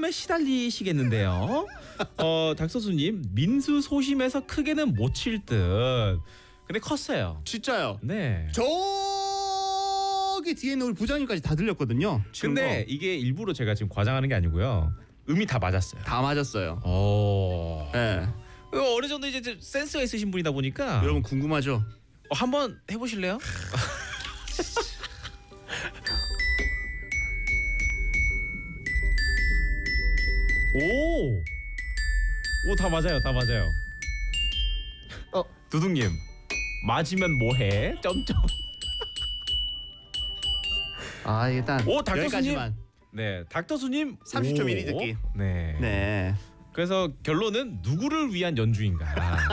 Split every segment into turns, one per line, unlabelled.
부담에 시달리시겠는데요. 닥터수님 민수 소심해서 크게는 못 칠 듯. 근데 컸어요.
진짜요?
네.
저기 뒤에 있는 우리 부장님까지 다 들렸거든요.
근데 이게 일부러 제가 지금 과장하는 게 아니고요. 음이 다 맞았어요.
다 맞았어요.
네. 어느 정도 이제 좀 센스가 있으신 분이다 보니까
여러분 궁금하죠?
한번 해보실래요? 오, 다 맞아요, 다 맞아요. 두둥님 맞으면 뭐해? 점점.
일단
닥터수님.
여기까지만.
네, 닥터수님
30초 미리 듣기.
네.
네.
그래서 결론은 누구를 위한 연주인가?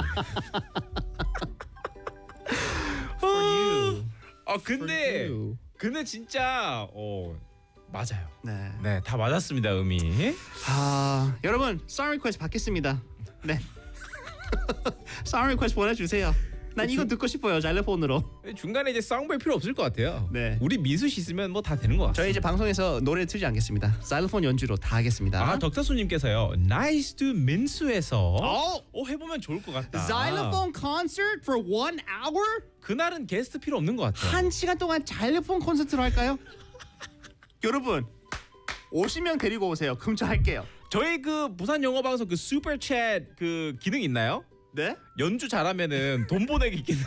For you.
근데
For you.
진짜 맞아요.
네.
네, 다 맞았습니다, 음이.
여러분 song request 받겠습니다. 네. song request 보내주세요. 난 이거 듣고 싶어요. 자일폰으로.
중간에 이제 쌍볼 필요 없을 것 같아요.
네.
우리 민수 씨 있으면 뭐 다 되는 것 같아요.
저희 이제 방송에서 노래 틀지 않겠습니다. 자일폰 연주로 다 하겠습니다.
덕타수님께서요. Nice to 민수에서 해보면 좋을 것 같다.
Xylophone concert for 1 hour?
그날은 게스트 필요 없는 것 같아요.
1시간 동안 자일폰 콘서트로 할까요? 여러분 50명 데리고 오세요. 그럼 저 할게요.
저희 그 부산 영어 방송 그 슈퍼챗 그 기능 있나요?
네?
연주 잘하면은 돈 보내기 기능.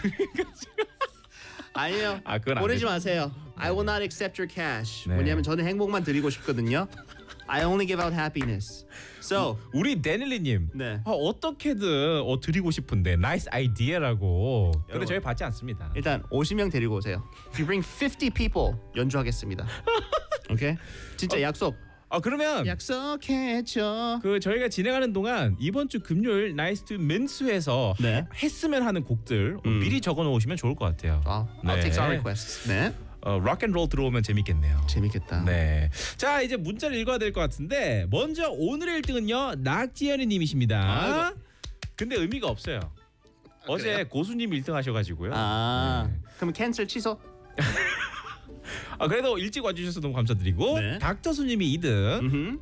아니에요.
그건
보내지 마세요. I will not accept your cash.
네.
왜냐하면 저는 행복만 드리고 싶거든요. I only give out happiness. So
우리 데닐리님.
네.
어떻게든 드리고 싶은데 nice idea라고. 근데 저희 받지 않습니다.
일단 50명 데리고 오세요. If you bring 50 people 연주하겠습니다. 오케이? 진짜 약속.
그러면
약속했죠.
그 저희가 진행하는 동안 이번 주 금요일 Nice to 민수에서
네.
했으면 하는 곡들 미리 적어 놓으시면 좋을 것 같아요.
I'll take some requests. 네.
락앤롤 들어오면 재밌겠네요.
재밌겠다.
네. 자, 이제 문자를 읽어야 될 것 같은데 먼저 오늘의 1등은요. 낙지연이 님이십니다. 근데 의미가 없어요. 어제
그래요?
고수님 1등 하셔가지고요.
그럼 캔슬 취소?
그래도 일찍 와주셔서 너무 감사드리고
네.
닥터수님이 2등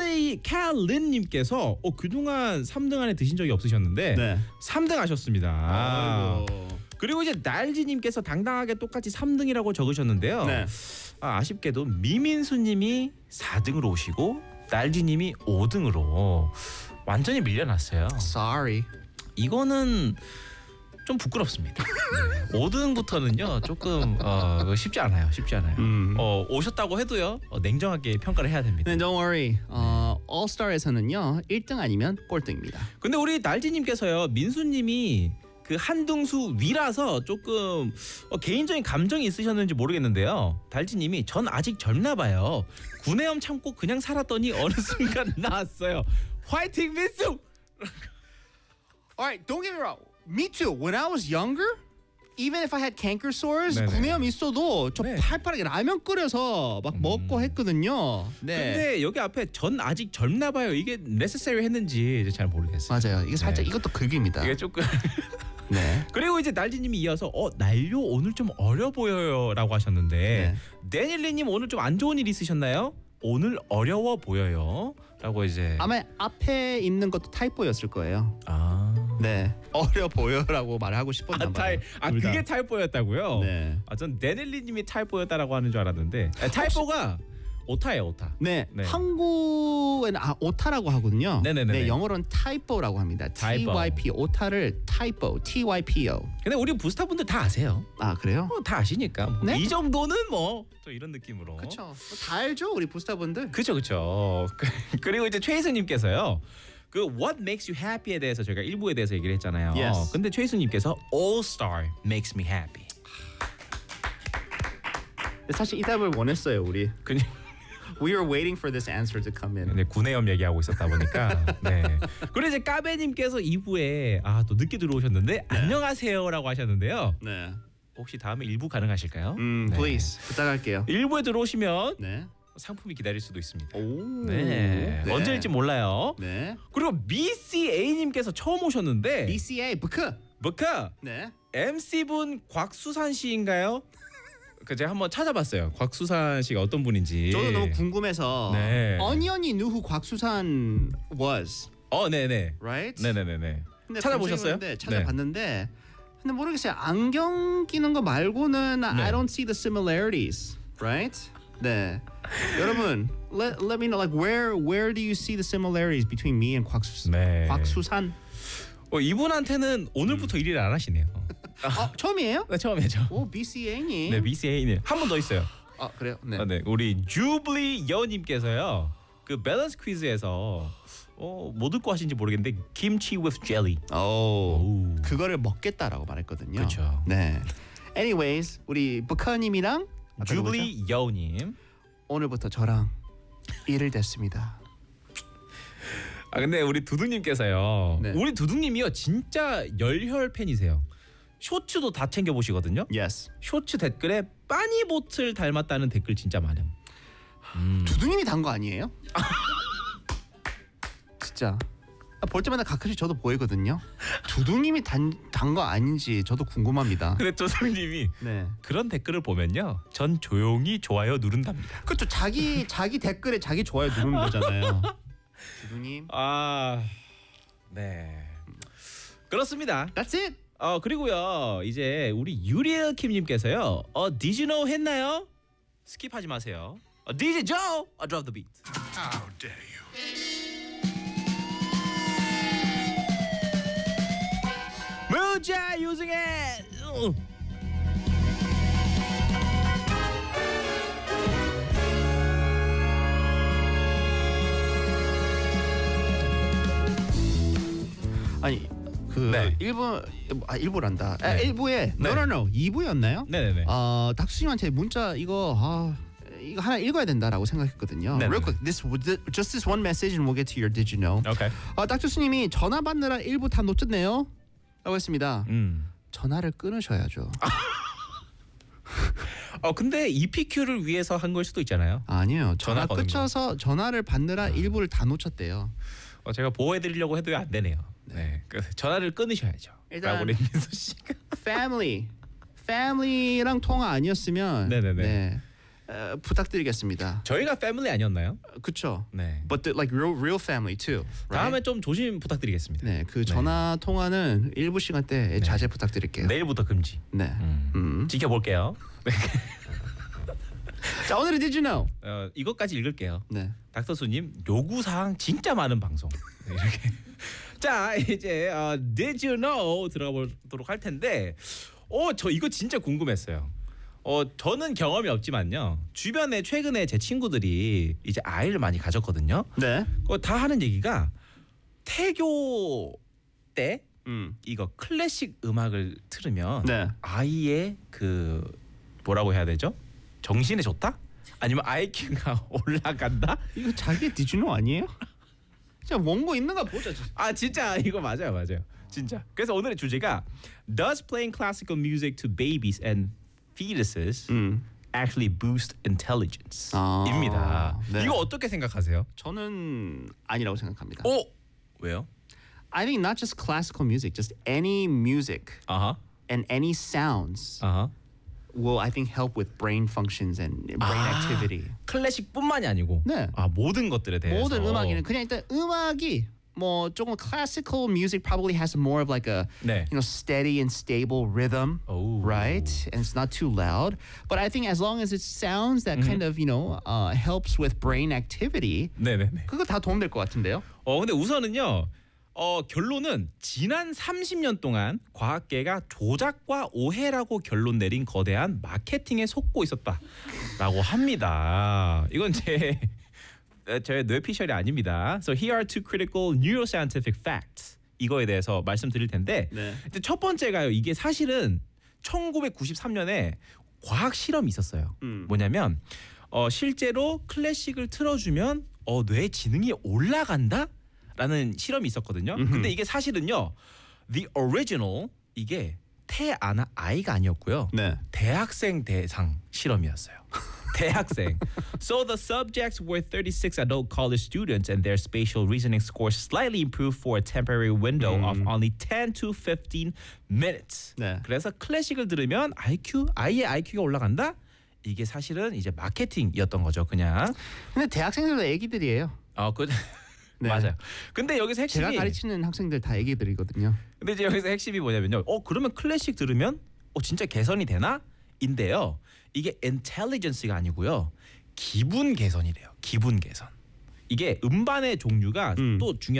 캘린님께서 그동안 3등 안에 드신 적이 없으셨는데
네.
3등 하셨습니다.
아이고.
그리고 이제 날지님께서 당당하게 똑같이 3등이라고 적으셨는데요.
네.
아쉽게도 미민수님이 4등으로 오시고 날지님이 5등으로 완전히 밀려났어요.
Sorry.
이거는 좀 부끄럽습니다. 네. 5등부터는요 조금 쉽지 않아요. 오셨다고 해도요 냉정하게 평가를 해야 됩니다.
네, don't worry. All-Star에서는요 1등 아니면 꼴등입니다.
근데 우리 날지님께서요 민수님이 그 한등수 위라서 조금 개인적인 감정이 있으셨는지 모르겠는데요. 달지님이 전 아직 젊나 봐요. 구내염 참고 그냥 살았더니 어느 순간 나왔어요. 화이팅 민수!
Alright, don't get me wrong. Me too. When I was younger, even if I had canker sores,
네네.
구내염 있어도 저
네.
팔팔하게 라면 끓여서 막 먹고 했거든요. 네.
근데 여기 앞에 전 아직 젊나 봐요. 이게 necessary 했는지 이제 잘 모르겠어요.
맞아요. 이게 살짝
네.
이것도 극입니다.
이게 조금
네.
그리고 이제 날지님이 이어서 날요 오늘 좀 어려 보여요라고 하셨는데 데닐리님 오늘 좀 안 좋은 일 있으셨나요? 오늘 어려워 보여요라고 이제
아마 앞에 있는 것도 타이포였을 거예요. 네. 어려 보여라고 말하고 싶었나 봐요.
그게 타이포였다고요?
네.
전 데닐리님이 타이포였다라고 하는 줄 알았는데 타이포가 오타예요, 오타.
네.
네.
한국에는 오타라고 하거든요.
네네네.
네, 영어로는 타이포라고 합니다.
타이포.
TYP 오타를 타이포, TYPO.
근데 우리 부스타분들 다 아세요.
그래요?
다 아시니까 뭐.
네?
이 정도는 뭐 또 이런 느낌으로.
그렇죠. 다 알죠, 우리 부스타분들.
그렇죠. 그리고 이제 최희승님께서요. 그 What makes you happy에 대해서 저희가 1부에 대해서 얘기를 했잖아요.
Yes.
근데 최희승님께서 All Star makes me happy.
사실 이 답을 원했어요, 우리.
그냥
We were waiting for this answer to come in.
네, 구내염 얘기하고 있었다 보니까. 네. 그리고 이제 까베님께서 2부에 또 늦게 들어오셨는데 안녕하세요라고 하셨는데요.
네.
혹시 다음에 1부 가능하실까요?
Please 부탁할게요.
1부에 들어오시면
네.
상품이 기다릴 수도 있습니다.
오.
네. 언제일지 몰라요.
네.
그리고 BCA님께서 처음 오셨는데
BCA 부크.
뭐카
네.
MC분 곽수산 씨인가요? 그 제가 한번 찾아봤어요. 곽수산 씨가 어떤 분인지.
저도 너무 궁금해서.
네.
언니언니 누구 곽수산 was,
네네.
right?
네네네네.
근데
찾아보셨어요?
검색해봤는데 찾아봤는데 근데 모르겠어요. 안경 끼는 거 말고는
네.
I don't see the similarities, right? 네. 여러분, let me know like where do you see the similarities between me and 곽수산?
네.
곽수산?
이분한테는 오늘부터 일을 안 하시네요.
처음이에요?
네, 처음이죠.
오, BCA님.
네, BCA님 한 분 더 있어요.
그래요? 네.
네, 우리 주블리 여님께서요. 그 밸런스 퀴즈에서 뭐 듣고 하신지 모르겠는데 김치 with jelly.
오, 그거를 먹겠다라고 말했거든요.
그쵸.
네. Anyways, 우리 북한님이랑
주블리 여님.
오늘부터 저랑 일을 됐습니다.
근데 우리 두둥님께서요.
네.
우리 두둥님이요 진짜 열혈 팬이세요. 쇼츠도 다 챙겨 보시거든요.
Yes.
쇼츠 댓글에 빠니보틀 닮았다는 댓글 진짜 많음.
두두님이 단 거 아니에요? 진짜 볼 때마다 가끔씩 저도 보이거든요. 두두님이 단 거 아닌지 저도 궁금합니다.
근데 두둥님이
네.
그런 댓글을 보면요, 전 조용히 좋아요 누른답니다.
그렇죠. 자기 댓글에 자기 좋아요 누르는 거잖아요. 두두님.
네. 그렇습니다.
That's it.
그리고요 이제 우리 유리엘 킴님께서요 Did you know 했나요? 스킵하지 마세요. DJ Joe, drop the beat.
How dare you?
무자 using it.
아니 그
네.
일부란다.
네.
1부에
네.
no 2부였나요?
네네네.
닥수님한테 문자 이거 하나 읽어야 된다라고 생각했거든요.
네네.
Real quick, just this one message and we'll get to your did you know.
Okay.
닥수님이 전화 받느라 1부 다 놓쳤네요. 라고 했습니다. 전화를 끊으셔야죠.
근데 EPQ를 위해서 한 걸 수도 있잖아요.
아니에요. 전화
전화 거는
끊쳐서 전화를 받느라 1부를 다 놓쳤대요.
제가 보호해드리려고 해도 안 되네요. 네. 그래서 전화를 끊으셔야죠.
일단-
라고 우리 민수 씨가.
family랑 통화 아니었으면
네네네.
네, 부탁드리겠습니다.
저희가 패밀리 아니었나요?
그쵸?
네.
But like real family too. right?
다음에 좀 조심 부탁드리겠습니다.
네, 그 전화 통화는 일부 시간대 자제 부탁드릴게요.
내일부터 금지.
네.
지켜볼게요.
자, 오늘의 Did you know?
이것까지 읽을게요.
네.
닥터수님 요구사항 진짜 많은 방송. 네, 이렇게. 자 이제 Did you know 들어가 보도록 할 텐데 저 이거 진짜 궁금했어요. 저는 경험이 없지만요. 주변에 최근에 제 친구들이 이제 아이를 많이 가졌거든요.
네.
다 하는 얘기가 태교 때 이거 클래식 음악을 틀으면
네.
아이의 그 뭐라고 해야 되죠? 정신에 좋다? 아니면 IQ가 올라간다?
이거 자기 Did you know 아니에요? 자, 원고 있는가 보자.
진짜 이거 맞아요. 진짜. 그래서 오늘의 주제가 Does playing classical music to babies and fetuses actually boost intelligence? 입니다.
네.
이거 어떻게 생각하세요?
저는 아니라고 생각합니다.
왜요?
I think not just classical music, just any music
아하.
and any sounds
아하.
will I think help with brain functions and brain activity.
클래식뿐만이 아니고
네.
모든 것들에 대해서
모든 음악에는 그냥 일단 음악이 뭐 조금 classical music probably has more of like a
네.
steady and stable rhythm,
오.
right? And it's not too loud. But I think as long as it sounds that kind of helps with brain activity,
네네네.
그거 다 도움될 것 같은데요.
근데 우선은요. 결론은 지난 30년 동안 과학계가 조작과 오해라고 결론 내린 거대한 마케팅에 속고 있었다라고 합니다. 이건 제 뇌피셜이 아닙니다. So here are two critical neuroscientific facts. 이거에 대해서 말씀드릴 텐데
네.
일단 첫 번째가요. 이게 사실은 1993년에 과학 실험이 있었어요. 뭐냐면 실제로 클래식을 틀어주면 뇌 지능이 올라간다? 라는 실험이 있었거든요. 근데 이게 사실은요. The original 이게 태아나 아이가 아니었고요.
네.
대학생 대상 실험이었어요. 대학생. So the subjects were 36 adult college students and their spatial reasoning scores slightly improved for a temporary window of only 10 to 15 minutes.
네.
그래서 클래식을 들으면 아이의 IQ가 올라간다? 이게 사실은 이제 마케팅이었던 거죠, 그냥.
근데 대학생들도 애기들이에요.
그
네.
맞아요. 근데 여기서 핵심이
제가 가르치는 학생들 다 애기들이거든요.
근데 이제 여기서 핵심이 뭐냐면요. 그러면 클래식 들으면 진짜 개선이 되나? 인데요. 이게 intelligence가 아니고요. 기분 개선이래요. 기분 개선. 이게 음반의 종류가 또 중요한